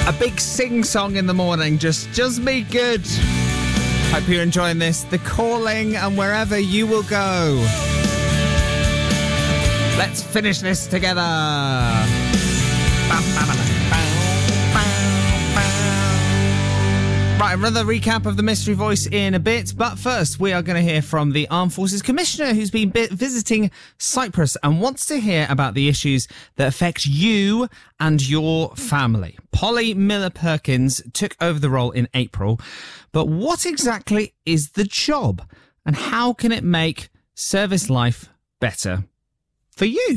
A big sing-song in the morning just does me good. Hope you're enjoying this. The Calling, and wherever you will go. Let's finish this together. Right, another recap of the Mystery Voice in a bit, but first we are going to hear from the Armed Forces Commissioner who's been visiting Cyprus and wants to hear about the issues that affect you and your family. Polly Miller-Perkins took over the role in April, but what exactly is the job and how can it make service life better for you?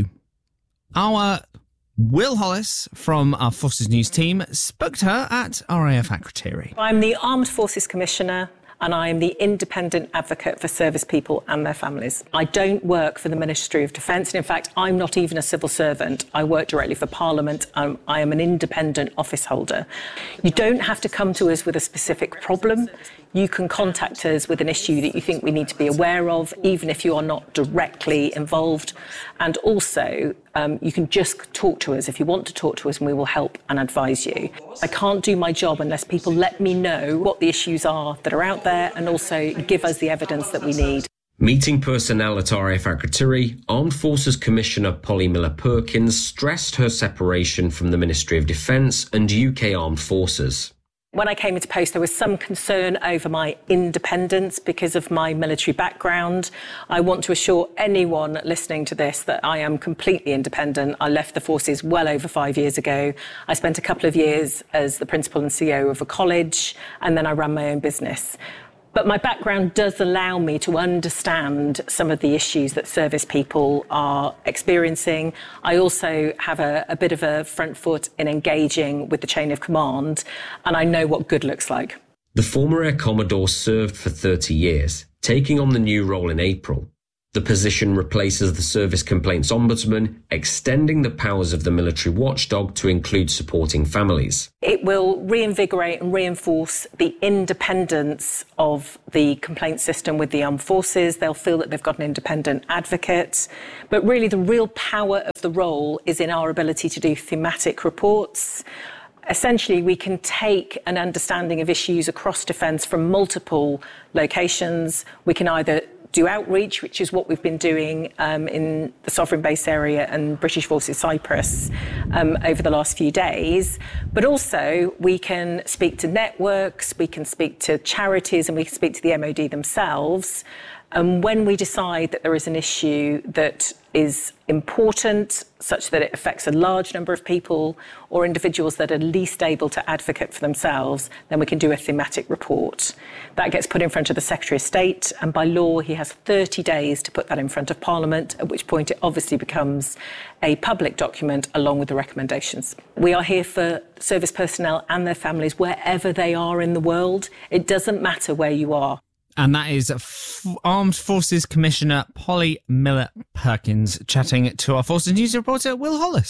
Our Will Hollis from our Forces News team spoke to her at RAF Akrotiri. I'm the Armed Forces Commissioner and I am the independent advocate for service people and their families. I don't work for the Ministry of Defence, and in fact, I'm not even a civil servant. I work directly for Parliament. I am an independent office holder. You don't have to come to us with a specific problem. You can contact us with an issue that you think we need to be aware of, even if you are not directly involved. And also, you can just talk to us if you want to talk to us, and we will help and advise you. I can't do my job unless people let me know what the issues are that are out there and also give us the evidence that we need. Meeting personnel at RAF Akrotiri, Armed Forces Commissioner Polly Miller-Perkins stressed her separation from the Ministry of Defence and UK Armed Forces. When I came into post, there was some concern over my independence because of my military background. I want to assure anyone listening to this that I am completely independent. I left the forces well over 5 years ago. I spent a couple of years as the principal and CEO of a college, and then I ran my own business. But my background does allow me to understand some of the issues that service people are experiencing. I also have a bit of a front foot in engaging with the chain of command, and I know what good looks like. The former Air Commodore served for 30 years, taking on the new role in April. The position replaces the Service Complaints Ombudsman, extending the powers of the military watchdog to include supporting families. It will reinvigorate and reinforce the independence of the complaint system with the armed forces. They'll feel that they've got an independent advocate. But really the real power of the role is in our ability to do thematic reports. Essentially, we can take an understanding of issues across defence from multiple locations. We can either do outreach, which is what we've been doing in the Sovereign Base area and British Forces Cyprus over the last few days. But also we can speak to networks, we can speak to charities, and we can speak to the MOD themselves. And when we decide that there is an issue that is important, such that it affects a large number of people or individuals that are least able to advocate for themselves, then we can do a thematic report. That gets put in front of the Secretary of State, and by law he has 30 days to put that in front of Parliament, at which point it obviously becomes a public document along with the recommendations. We are here for service personnel and their families wherever they are in the world. It doesn't matter where you are. And that is Armed Forces Commissioner Polly Miller-Perkins chatting to our Forces News reporter Will Hollis.